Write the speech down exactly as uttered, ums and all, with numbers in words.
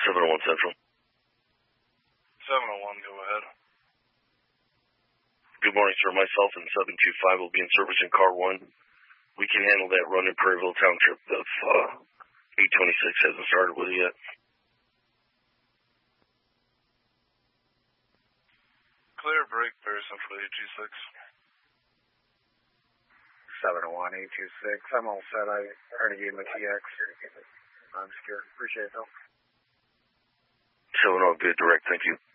seven oh one Central. seven oh one, go ahead. Good morning, sir. Myself and seven two five will be in service in car one. We can handle that run in Prairieville Township if uh, eight twenty-six hasn't started with it yet. Clear break, Bear Central eight two six. seven oh one, eight two six. I'm all set. I already gave him a T X. I'm secure. Appreciate it, though. seven oh, good, direct. Thank you.